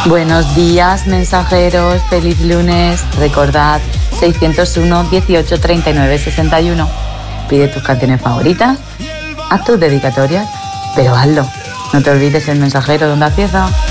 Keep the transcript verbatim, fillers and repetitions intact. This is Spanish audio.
Buenos días, mensajeros. Feliz lunes. Recordad, seiscientos uno, dieciocho, treinta y nueve, sesenta y uno. Pide tus canciones favoritas, haz tus dedicatorias, pero hazlo. No te olvides el mensajero de Onda Cieza.